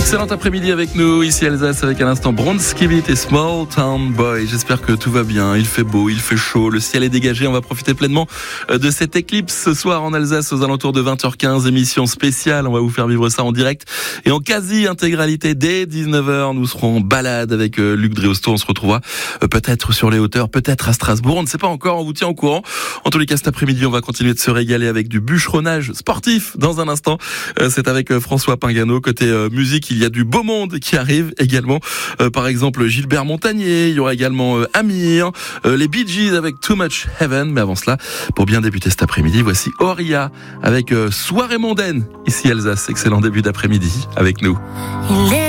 Excellent après-midi avec nous, ici Alsace, avec à l'instant Bronski Beat et Small Town Boy. J'espère que tout va bien, il fait beau, il fait chaud, le ciel est dégagé. On va profiter pleinement de cette éclipse ce soir en Alsace aux alentours de 20h15, émission spéciale. On va vous faire vivre ça en direct et en quasi-intégralité dès 19h. Nous serons en balade avec Luc Dréosto. On se retrouvera peut-être sur les hauteurs, peut-être à Strasbourg. On ne sait pas encore, on vous tient au courant. En tous les cas, cet après-midi, on va continuer de se régaler avec du bûcheronnage sportif dans un instant. C'est avec François Pingano. Côté musique, il y a du beau monde qui arrive également. Par exemple, Gilbert Montagnier. Il y aura également Amir, les Bee Gees avec Too Much Heaven. Mais avant cela, pour bien débuter cet après-midi, voici Auria avec Soirée mondaine ici Alsace. Excellent début d'après-midi avec nous.